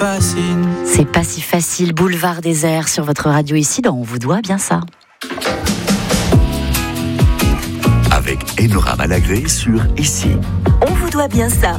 fascine. C'est pas si facile, boulevard désert sur votre radio ici dans On vous doit bien ça. Avec Enora Malagré sur Ici. On vous doit bien ça.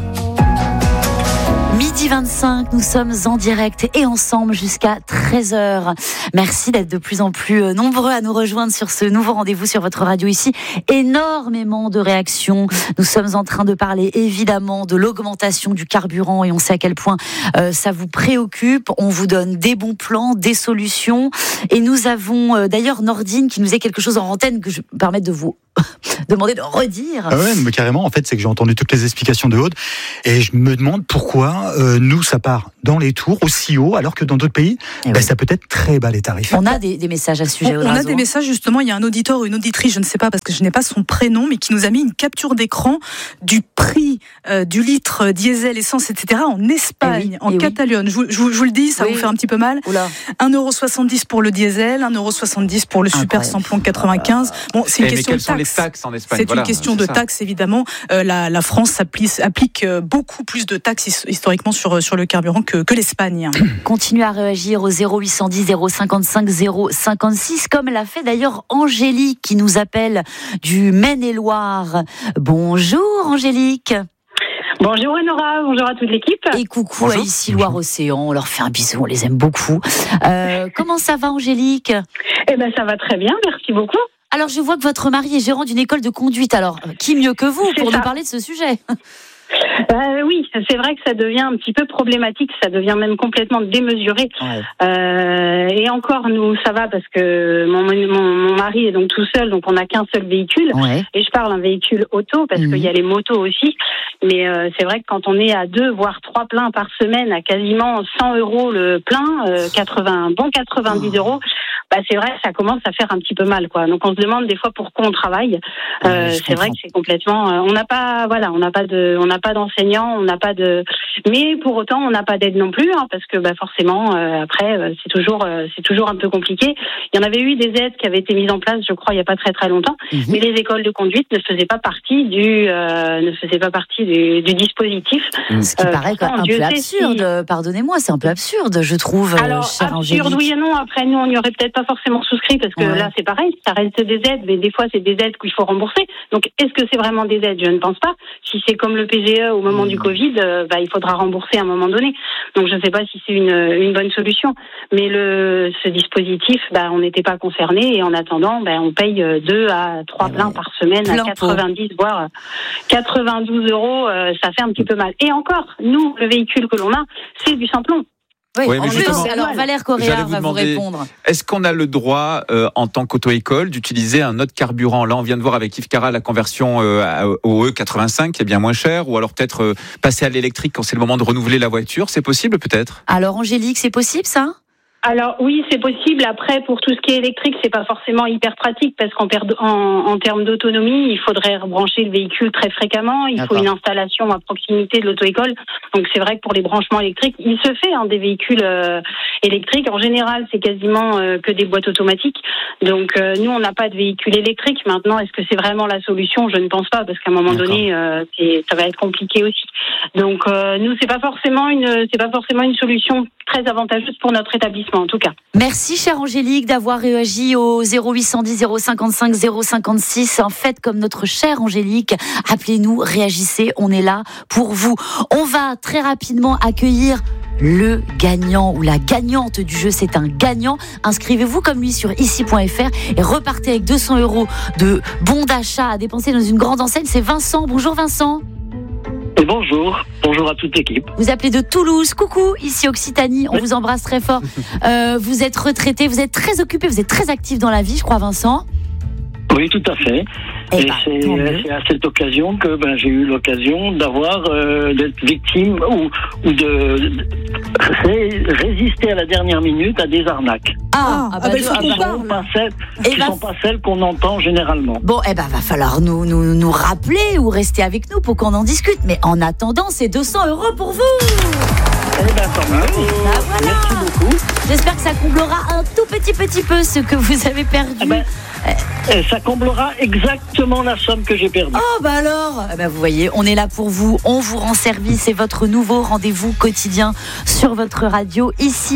Midi 25, nous sommes en direct et ensemble jusqu'à 13h. Merci d'être de plus en plus nombreux à nous rejoindre sur ce nouveau rendez-vous sur votre radio ici. Énormément de réactions. Nous sommes en train de parler évidemment de l'augmentation du carburant et on sait à quel point ça vous préoccupe. On vous donne des bons plans, des solutions. Et nous avons d'ailleurs Nordine qui nous est quelque chose en antenne que je me permets de vous demander de redire. Ah ouais, mais carrément, en fait, c'est que j'ai entendu toutes les explications de Aude et je me demande pourquoi nous, ça part dans les tours aussi haut, alors que dans d'autres pays, ça peut être très bas les tarifs. On a des messages à ce sujet. On a des messages, justement, il y a un auditeur ou une auditrice, je ne sais pas parce que je n'ai pas son prénom, mais qui nous a mis une capture d'écran du prix du litre diesel, essence, etc. en Espagne, en Catalogne. Je vous le dis, ça va vous faire un petit peu mal. 1,70€ pour le diesel, 1,70€ pour le super samplon 95. Bon, c'est une question de taxe. Les taxes en Espagne. C'est une question de taxes, évidemment. La France applique beaucoup plus de taxes historiquement sur le carburant que l'Espagne. Continuez à réagir au 0810 055 056, comme l'a fait d'ailleurs Angélique qui nous appelle du Maine-et-Loire. Bonjour Angélique. Bonjour Enora, bonjour à toute l'équipe. Et coucou à Ici Loire-Océan, on leur fait un bisou, on les aime beaucoup. Comment ça va Angélique ? Eh ben ça va très bien, merci beaucoup. Alors je vois que votre mari est gérant d'une école de conduite, alors qui mieux que vous pour nous parler de ce sujet ? Oui, c'est vrai que ça devient un petit peu problématique, ça devient même complètement démesuré. Et encore, nous, ça va parce que mon mari est donc tout seul, donc on n'a qu'un seul véhicule. Et je parle d'un véhicule auto parce qu'il y a les motos aussi. Mais c'est vrai que quand on est à 2 voire 3 pleins par semaine à quasiment 100€ le plein, 90€, c'est vrai que ça commence à faire un petit peu mal, quoi. Donc on se demande des fois pourquoi on travaille. C'est vrai que c'est complètement. On n'a pas d'enseignants, on n'a pas de. Mais pour autant, on n'a pas d'aide non plus, parce que forcément, après, c'est toujours un peu compliqué. Il y en avait eu des aides qui avaient été mises en place, je crois, il y a pas très très longtemps, mais les écoles de conduite ne faisaient pas partie du dispositif. Ce qui paraît quand même un peu absurde. Pardonnez-moi, c'est un peu absurde, je trouve. Alors absurde, oui et non. Après, nous, on n'y aurait peut-être pas forcément souscrit parce que là, c'est pareil, ça reste des aides, mais des fois, c'est des aides qu'il faut rembourser. Donc, est-ce que c'est vraiment des aides ? Je ne pense pas. Si c'est comme le PGE au moment du Covid, il faudra rembourser à un moment donné. Donc, je ne sais pas si c'est une bonne solution. Mais ce dispositif, on n'était pas concernés et en attendant, on paye 2 à 3 pleins par semaine à 90 voire 92€. Ça fait un petit peu mal. Et encore, nous, le véhicule que l'on a, c'est du samplon. Oui, mais justement, alors Valère Correa va vous répondre. Est-ce qu'on a le droit, en tant qu'auto-école, d'utiliser un autre carburant ? Là, on vient de voir avec Yves Cara la conversion au E85, qui est bien moins cher, ou alors peut-être passer à l'électrique quand c'est le moment de renouveler la voiture. C'est possible, peut-être ? Alors, Angélique, c'est possible, ça ? Alors oui, c'est possible. Après, pour tout ce qui est électrique, c'est pas forcément hyper pratique parce qu'en termes d'autonomie, il faudrait rebrancher le véhicule très fréquemment. Il faut une installation à proximité de l'auto-école. Donc c'est vrai que pour les branchements électriques, il se fait des véhicules électriques. En général, c'est quasiment que des boîtes automatiques. Donc nous, on n'a pas de véhicule électrique. Maintenant, est-ce que c'est vraiment la solution ? Je ne pense pas parce qu'à un moment donné, ça va être compliqué aussi. Donc nous, c'est pas forcément une solution très avantageuse pour notre établissement en tout cas. Merci chère Angélique d'avoir réagi au 0810 055 056. En fait, comme notre chère Angélique, appelez-nous, réagissez, on est là pour vous. On va très rapidement accueillir le gagnant ou la gagnante du jeu. C'est un gagnant. Inscrivez-vous comme lui sur ici.fr et repartez avec 200€ de bons d'achat à dépenser dans une grande enseigne. C'est Vincent. Bonjour Vincent. Et bonjour à toute l'équipe. Vous appelez de Toulouse, coucou, ici Occitanie, on vous embrasse très fort. Vous êtes retraité, vous êtes très occupé, vous êtes très actif dans la vie, je crois Vincent. Oui, tout à fait. Et c'est à cette occasion que j'ai eu l'occasion d'être victime ou de résister à la dernière minute à des arnaques. Il faut qu'on parle. Qui ne sont pas celles qu'on entend généralement. Bon, va falloir nous rappeler ou rester avec nous pour qu'on en discute. Mais en attendant, c'est 200€ pour vous. Tant mieux. Voilà. Merci beaucoup. J'espère que ça comblera un tout petit peu ce que vous avez perdu. Ça comblera exactement la somme que j'ai perdue. Oh bah alors, vous voyez, on est là pour vous, on vous rend service, c'est votre nouveau rendez-vous quotidien sur votre radio ici.